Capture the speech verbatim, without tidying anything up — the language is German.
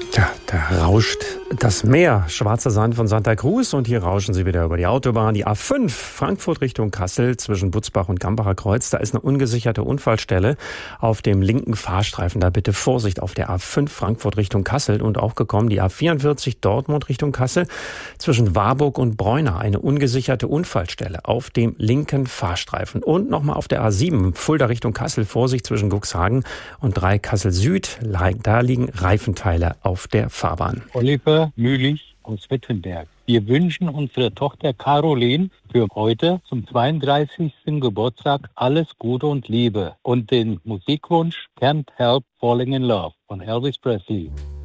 Tja, da rauscht das Meer, schwarzer Sand von Santa Cruz, und hier rauschen sie wieder über die Autobahn. Die A fünf, Frankfurt Richtung Kassel, zwischen Butzbach und Gambacher Kreuz. Da ist eine ungesicherte Unfallstelle auf dem linken Fahrstreifen. Da bitte Vorsicht auf der A fünf, Frankfurt Richtung Kassel. Und auch gekommen die A vierundvierzig, Dortmund Richtung Kassel, zwischen Warburg und Bräuna. Eine ungesicherte Unfallstelle auf dem linken Fahrstreifen. Und nochmal auf der A sieben, Fulda Richtung Kassel, Vorsicht zwischen Cuxhagen und drei Kassel Süd. Da liegen Reifenteile auf der Fahrbahn. Oliver Mühlich aus Wittenberg. Wir wünschen unserer Tochter Caroline für heute zum zweiunddreißigsten Geburtstag alles Gute und Liebe und den Musikwunsch Can't Help Falling in Love von Elvis Presley.